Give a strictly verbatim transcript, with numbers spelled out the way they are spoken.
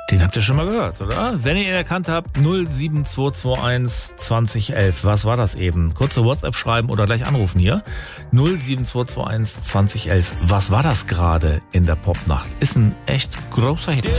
Den habt ihr schon mal gehört, oder? Wenn ihr ihn erkannt habt, null sieben zwei zwei eins zwanzig elf. Was war das eben? Kurze WhatsApp schreiben oder gleich anrufen hier. null sieben zwei zwei eins zwanzig elf. Was war das gerade in der Popnacht? Ist ein echt großer Hit.